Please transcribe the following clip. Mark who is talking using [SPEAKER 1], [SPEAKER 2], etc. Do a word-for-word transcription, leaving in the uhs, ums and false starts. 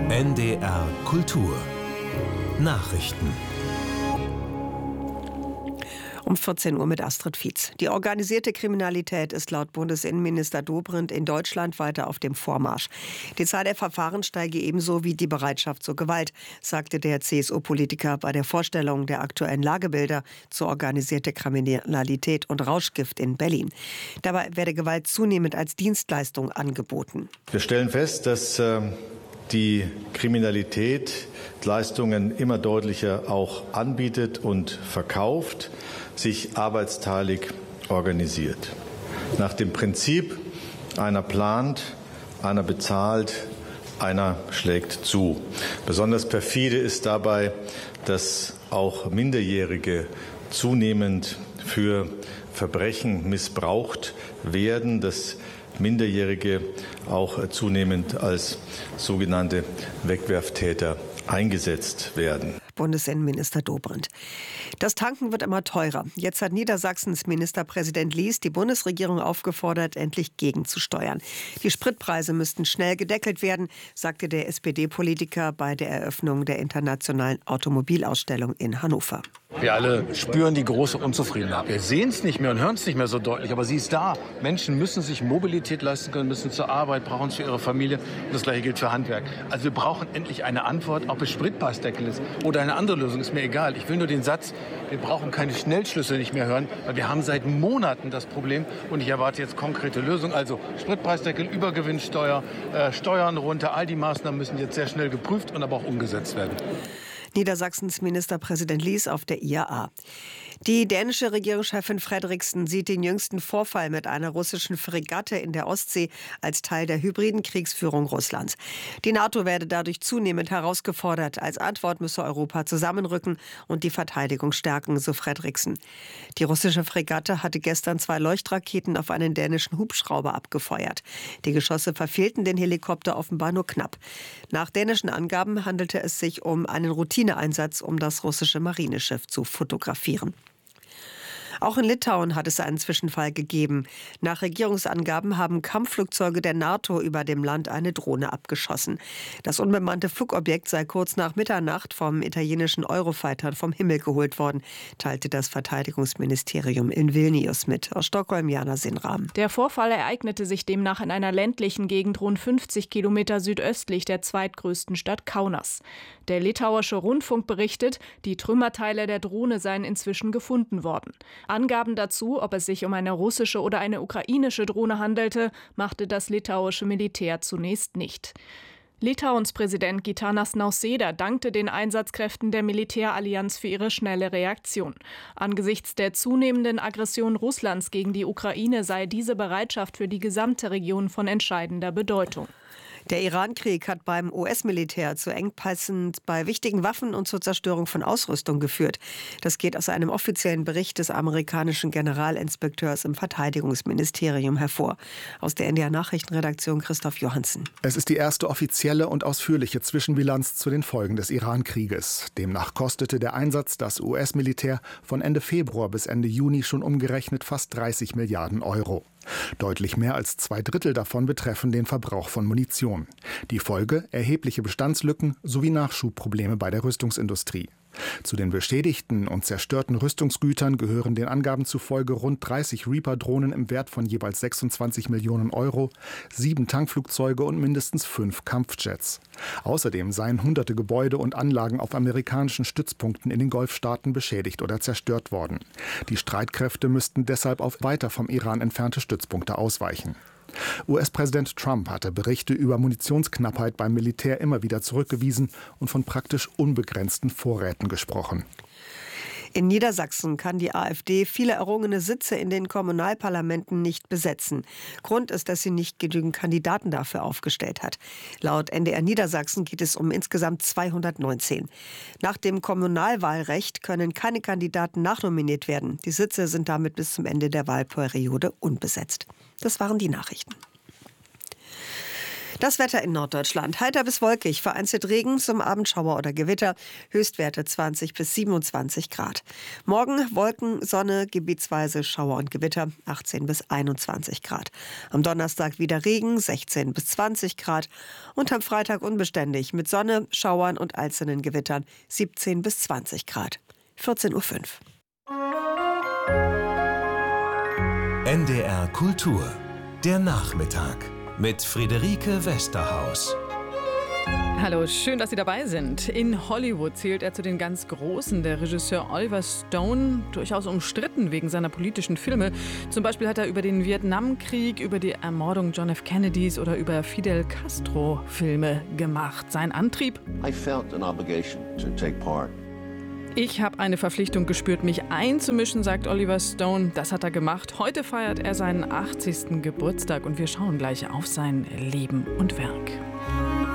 [SPEAKER 1] N D R Kultur Nachrichten.
[SPEAKER 2] Um vierzehn Uhr mit Astrid Fietz. Die organisierte Kriminalität ist laut Bundesinnenminister Dobrindt in Deutschland weiter auf dem Vormarsch. Die Zahl der Verfahren steige ebenso wie die Bereitschaft zur Gewalt, sagte der C S U-Politiker bei der Vorstellung der aktuellen Lagebilder zur organisierten Kriminalität und Rauschgift in Berlin. Dabei werde Gewalt zunehmend als Dienstleistung angeboten.
[SPEAKER 3] Wir stellen fest, dass äh, die Kriminalität Leistungen immer deutlicher auch anbietet und verkauft, sich arbeitsteilig organisiert. Nach dem Prinzip, einer plant, einer bezahlt, einer schlägt zu. Besonders perfide ist dabei, dass auch Minderjährige zunehmend für Verbrechen missbraucht werden, dass Minderjährige auch zunehmend als sogenannte Wegwerftäter eingesetzt werden.
[SPEAKER 2] Bundesinnenminister Dobrindt. Das Tanken wird immer teurer. Jetzt hat Niedersachsens Ministerpräsident Lies die Bundesregierung aufgefordert, endlich gegenzusteuern. Die Spritpreise müssten schnell gedeckelt werden, sagte der S P D-Politiker bei der Eröffnung der internationalen Automobilausstellung in Hannover.
[SPEAKER 4] Wir alle spüren die große Unzufriedenheit. Wir sehen es nicht mehr und hören es nicht mehr so deutlich, aber sie ist da. Menschen müssen sich Mobilität leisten können, müssen zur Arbeit, brauchen es für ihre Familie. Das Gleiche gilt für Handwerk. Also wir brauchen endlich eine Antwort, ob es Spritpreisdeckel ist oder eine andere Lösung, ist mir egal. Ich will nur den Satz, wir brauchen keine Schnellschlüsse nicht mehr hören, weil wir haben seit Monaten das Problem und ich erwarte jetzt konkrete Lösungen. Also Spritpreisdeckel, Übergewinnsteuer, äh, Steuern runter, all die Maßnahmen müssen jetzt sehr schnell geprüft und aber auch umgesetzt werden.
[SPEAKER 2] Niedersachsens Ministerpräsident Lies auf der I A A. Die dänische Regierungschefin Frederiksen sieht den jüngsten Vorfall mit einer russischen Fregatte in der Ostsee als Teil der hybriden Kriegsführung Russlands. Die NATO werde dadurch zunehmend herausgefordert. Als Antwort müsse Europa zusammenrücken und die Verteidigung stärken, so Frederiksen. Die russische Fregatte hatte gestern zwei Leuchtraketen auf einen dänischen Hubschrauber abgefeuert. Die Geschosse verfehlten den Helikopter offenbar nur knapp. Nach dänischen Angaben handelte es sich um einen Routineeinsatz, um das russische Marineschiff zu fotografieren. Auch in Litauen hat es einen Zwischenfall gegeben. Nach Regierungsangaben haben Kampfflugzeuge der NATO über dem Land eine Drohne abgeschossen. Das unbemannte Flugobjekt sei kurz nach Mitternacht vom italienischen Eurofightern vom Himmel geholt worden, teilte das Verteidigungsministerium in Vilnius mit. Aus Stockholm, Jana Sinram.
[SPEAKER 5] Der Vorfall ereignete sich demnach in einer ländlichen Gegend rund fünfzig Kilometer südöstlich der zweitgrößten Stadt Kaunas. Der litauische Rundfunk berichtet, die Trümmerteile der Drohne seien inzwischen gefunden worden. Angaben dazu, ob es sich um eine russische oder eine ukrainische Drohne handelte, machte das litauische Militär zunächst nicht. Litauens Präsident Gitanas Nausėda dankte den Einsatzkräften der Militärallianz für ihre schnelle Reaktion. Angesichts der zunehmenden Aggression Russlands gegen die Ukraine sei diese Bereitschaft für die gesamte Region von entscheidender Bedeutung.
[SPEAKER 2] Der Iran-Krieg hat beim U S-Militär zu Engpässen bei wichtigen Waffen und zur Zerstörung von Ausrüstung geführt. Das geht aus einem offiziellen Bericht des amerikanischen Generalinspekteurs im Verteidigungsministerium hervor. Aus der N D R-Nachrichtenredaktion Christoph Johansen.
[SPEAKER 6] Es ist die erste offizielle und ausführliche Zwischenbilanz zu den Folgen des Iran-Krieges. Demnach kostete der Einsatz das U S-Militär von Ende Februar bis Ende Juni schon umgerechnet fast dreißig Milliarden Euro. Deutlich mehr als zwei Drittel davon betreffen den Verbrauch von Munition. Die Folge: erhebliche Bestandslücken sowie Nachschubprobleme bei der Rüstungsindustrie. Zu den beschädigten und zerstörten Rüstungsgütern gehören den Angaben zufolge rund dreißig Reaper-Drohnen im Wert von jeweils sechsundzwanzig Millionen Euro, sieben Tankflugzeuge und mindestens fünf Kampfjets. Außerdem seien hunderte Gebäude und Anlagen auf amerikanischen Stützpunkten in den Golfstaaten beschädigt oder zerstört worden. Die Streitkräfte müssten deshalb auf weiter vom Iran entfernte Stützpunkte ausweichen. U S-Präsident Trump hatte Berichte über Munitionsknappheit beim Militär immer wieder zurückgewiesen und von praktisch unbegrenzten Vorräten gesprochen.
[SPEAKER 2] In Niedersachsen kann die AfD viele errungene Sitze in den Kommunalparlamenten nicht besetzen. Grund ist, dass sie nicht genügend Kandidaten dafür aufgestellt hat. Laut N D R Niedersachsen geht es um insgesamt zweihundertneunzehn. Nach dem Kommunalwahlrecht können keine Kandidaten nachnominiert werden. Die Sitze sind damit bis zum Ende der Wahlperiode unbesetzt. Das waren die Nachrichten. Das Wetter in Norddeutschland. Heiter bis wolkig, vereinzelt Regen, zum Abend Schauer oder Gewitter. Höchstwerte zwanzig bis siebenundzwanzig Grad. Morgen Wolken, Sonne, gebietsweise Schauer und Gewitter, achtzehn bis einundzwanzig Grad. Am Donnerstag wieder Regen, sechzehn bis zwanzig Grad. Und am Freitag unbeständig mit Sonne, Schauern und einzelnen Gewittern, siebzehn bis zwanzig Grad. vierzehn Uhr fünf.
[SPEAKER 1] N D R Kultur. Der Nachmittag mit Friederike Westerhaus.
[SPEAKER 7] Hallo, schön, dass Sie dabei sind. In Hollywood zählt er zu den ganz Großen. Der Regisseur Oliver Stone, durchaus umstritten wegen seiner politischen Filme. Zum Beispiel hat er über den Vietnamkrieg, über die Ermordung John F. Kennedys oder über Fidel Castro Filme gemacht. Sein Antrieb?
[SPEAKER 8] I felt an obligation to take part.
[SPEAKER 7] Ich habe eine Verpflichtung gespürt, mich einzumischen, sagt Oliver Stone. Das hat er gemacht. Heute feiert er seinen achtzigsten Geburtstag und wir schauen gleich auf sein Leben und Werk.